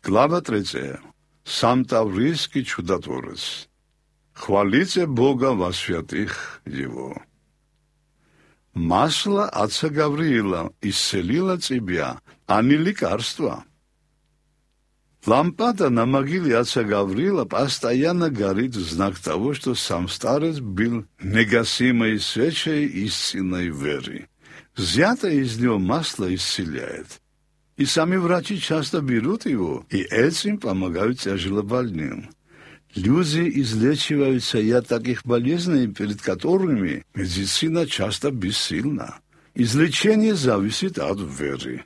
Глава 3. Сам Таврийский чудотворец. Хвалите Бога во святых Его. Масло отца Гавриила исцелило тебя, а не лекарство. Лампада на могиле отца Гавриила постоянно горит в знак того, что сам старец был негасимой свечей истинной веры. Взятое из него масло исцеляет. И сами врачи часто берут его, и этим помогают тяжелобольным. Люди излечиваются от таких болезней, перед которыми медицина часто бессильна. Излечение зависит от веры.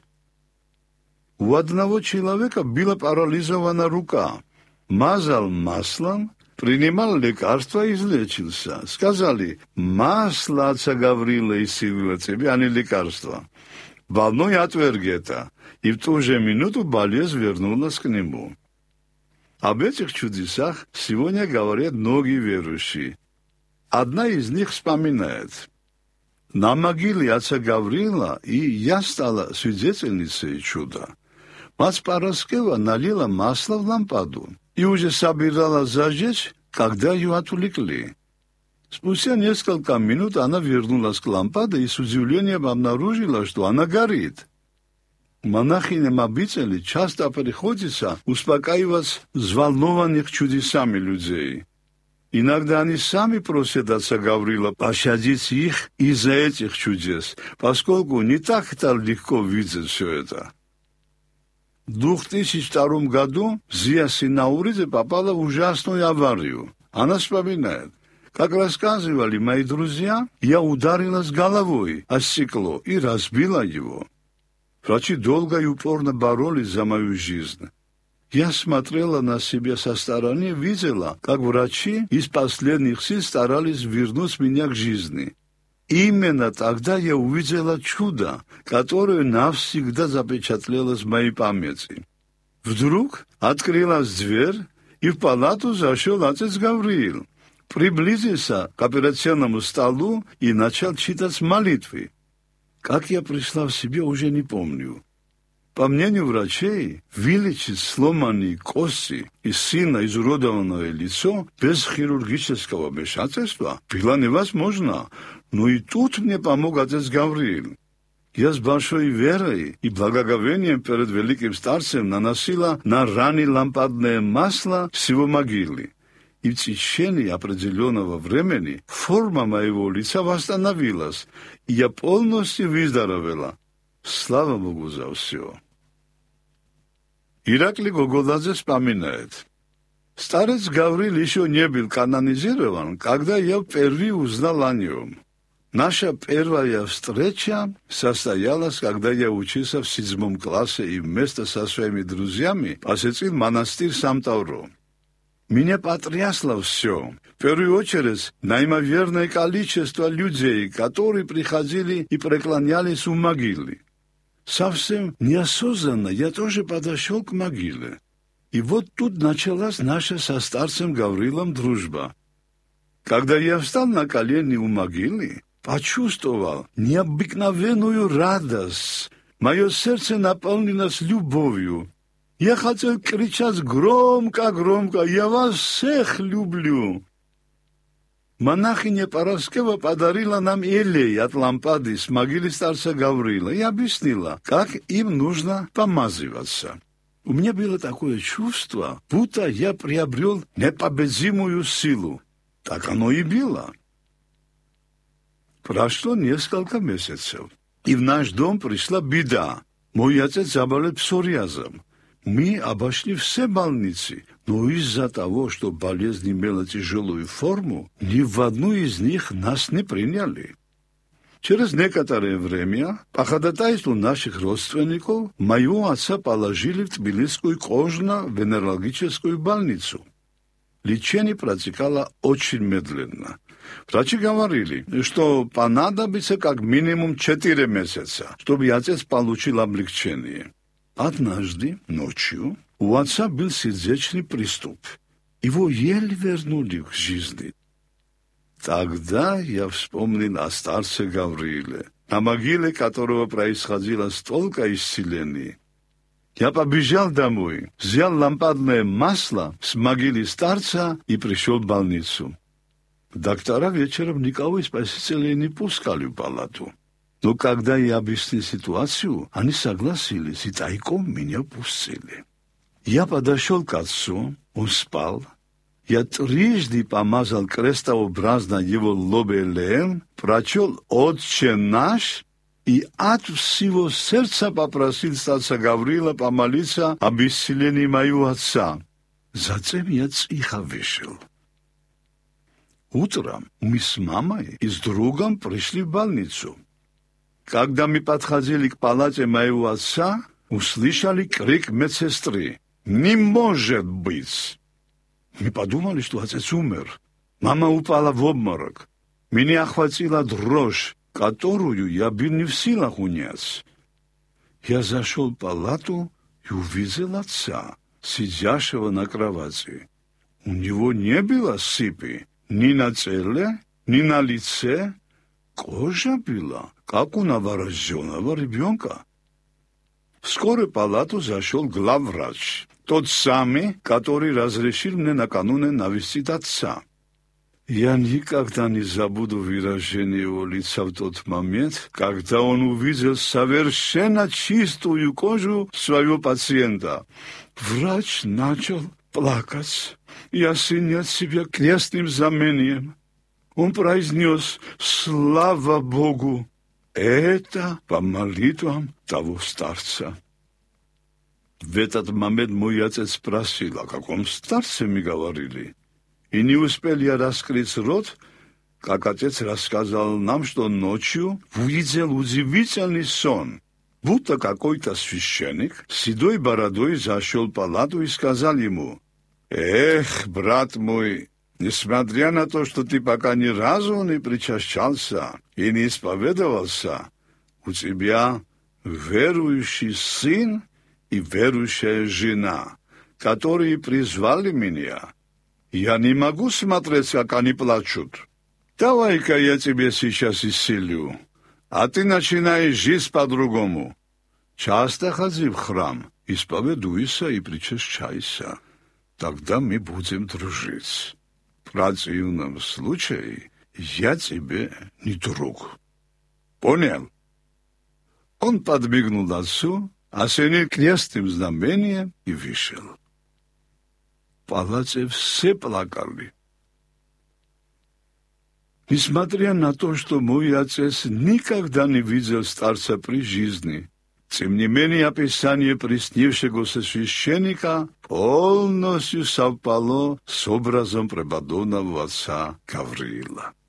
У одного человека была парализована рука. Мазал маслом, принимал лекарства и излечился. Сказали: масло отца Гавриила исцелило тебя, а не лекарство. Больной отверг это, и в ту же минуту болезнь вернулась к нему. Об этих чудесах сегодня говорят многие верующие. Одна из них вспоминает: на могиле отца Гавриила и я стала свидетельницей чуда. Мать Параскева налила масло в лампаду и уже собиралась зажечь, когда ее отвлекли. Спустя несколько минут она вернулась к лампаде и с удивлением обнаружила, что она горит. Монахиням-обители часто приходится успокаивать взволнованных чудесами людей. Иногда они сами просят отца Гавриила пощадить их из-за этих чудес, поскольку не так-то легко видеть все это. В 2002 году Зия Синауриде попала в ужасную аварию. Она вспоминает: как рассказывали мои друзья, я ударилась головой о стекло и разбила его. Врачи долго и упорно боролись за мою жизнь. Я смотрела на себя со стороны, видела, как врачи из последних сил старались вернуть меня к жизни. Именно тогда я увидела чудо, которое навсегда запечатлелось в моей памяти. Вдруг открылась дверь, и в палату зашел отец Гавриил. Приблизился к операционному столу и начал читать молитвы. Как я пришла в себя, уже не помню. По мнению врачей, вылечить сломанные кости и сильно изуродованное лицо без хирургического вмешательства было невозможно. Но и тут мне помог отец Гавриил. Я с большой верой и благоговением перед великим старцем наносила на раны лампадное масло с его могилы. И в течение определенного времени форма моего лица восстановилась, и я полностью выздоровела. Слава Богу за все. Ираклий Гоголадзе вспоминает: старец Гавриил еще не был канонизирован, когда я впервые узнал о нем. Наша первая встреча состоялась, когда я учился в 7 классе и вместе со своими друзьями посетил монастырь Сам-Тавро. Меня потрясло все. В первую очередь, неимоверное количество людей, которые приходили и преклонялись у могилы. Совсем неосознанно я тоже подошел к могиле. И вот тут началась наша со старцем Гавриилом дружба. Когда я встал на колени у могилы, почувствовал необыкновенную радость. Мое сердце наполнилось любовью. Я хотел кричать громко-громко: «Я вас всех люблю!» Монахиня Параскева подарила нам елей от лампады с могилы старца Гавриила и объяснила, как им нужно помазываться. У меня было такое чувство, будто я приобрел непобедимую силу. Так оно и было. Прошло несколько месяцев, и в наш дом пришла беда. Мой отец заболел псориазом. Мы обошли все больницы, но из-за того, что болезнь имела тяжелую форму, ни в одну из них нас не приняли. Через некоторое время, по ходатайству наших родственников, моего отца положили в Тбилисскую кожно-венерологическую больницу. Лечение протекало очень медленно. Врачи говорили, что понадобится как минимум 4 месяца, чтобы отец получил облегчение. Однажды ночью у отца был сердечный приступ. Его еле вернули к жизни. Тогда я вспомнил о старце Гаврииле, на могиле которого происходило столько исцелений. Я побежал домой, взял лампадное масло с могилы старца и пришел в больницу. Доктора вечером никого из посетителей не пускали в палату. Но когда я объяснил ситуацию, они согласились и тайком меня пустили. Я подошел к отцу, он спал. Я трижды помазал крестообразно его лобе лен, прочел «Отче наш» и от всего сердца попросил старца Гавриила помолиться об исцелении моего отца. Затем я тихо вышел. Утром мы с мамой и с другом пришли в больницу. Когда мы подходили к палате моего отца, услышали крик медсестры. «Не может быть!» Мы подумали, что отец умер. Мама упала в обморок. Меня охватила дрожь, которую я был не в силах унять. Я зашел в палату и увидел отца, сидящего на кровати. У него не было сыпи ни на теле, ни на лице. Кожа была, как у новорожденного ребенка. Вскоре в палату зашел главврач, тот самый, который разрешил мне накануне навестить отца. Я никогда не забуду выражение его лица в тот момент, когда он увидел совершенно чистую кожу своего пациента. Врач начал плакать и осенять себя крестным знамением. Он произнес «Слава Богу!» Это по молитвам того старца. В этот момент мой отец спросил, о каком старце мы говорили. И не успел я раскрыть рот, как отец рассказал нам, что ночью увидел удивительный сон. Будто какой-то священник с седой бородой зашел в палату и сказал ему: «Эх, брат мой, несмотря на то, что ты пока ни разу не причащался и не исповедовался, у тебя верующий сын и верующая жена, которые призвали меня. Я не могу смотреть, как они плачут. Давай-ка я тебе сейчас исцелю, а ты начинаешь жить по-другому. Часто ходи в храм, исповедуйся и причащайся. Тогда мы будем дружить. В противном случае я тебе не друг. Понял?» Он подмигнул отцу, осенил крестным знамением и вышел. В палате все плакали. Несмотря на то, что мой отец никогда не видел старца при жизни, тем не менее описание приснившегося священника полностью совпало с образом преподобного отца Гавриила.